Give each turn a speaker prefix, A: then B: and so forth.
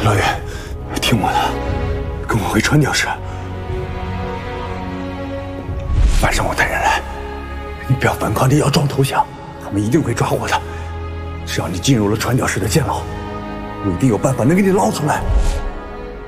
A: 老爷，听我的，跟我回传教士。晚上我带人来，你不要反抗，你要装投降，他们一定会抓我的。只要你进入了传教士的监牢，我一定有办法能给你捞出来。